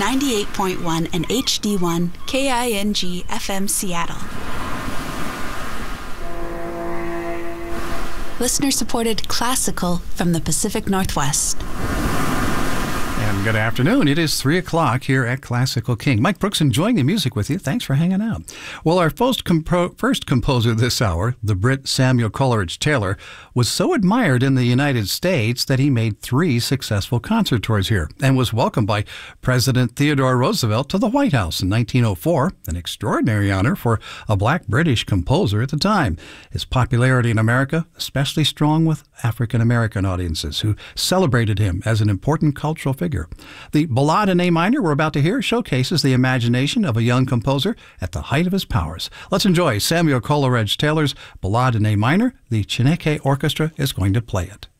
98.1 and HD1 KING FM Seattle. Listener-supported classical from the Pacific Northwest. And good afternoon. It is 3 o'clock here at Classical King. Mike Brooks enjoying the music with you. Thanks for hanging out. Well, our first composer this hour, the Brit Samuel Coleridge Taylor, was so admired in the United States that he made 3 successful concert tours here and was welcomed by President Theodore Roosevelt to the White House in 1904, an extraordinary honor for a black British composer at the time. His popularity in America, especially strong with African-American audiences who celebrated him as an important cultural figure. The Ballade in A minor we're about to hear showcases the imagination of a young composer at the height of his powers. Let's enjoy Samuel Coleridge Taylor's Ballade in A minor. The Chineke Orchestra is going to play it.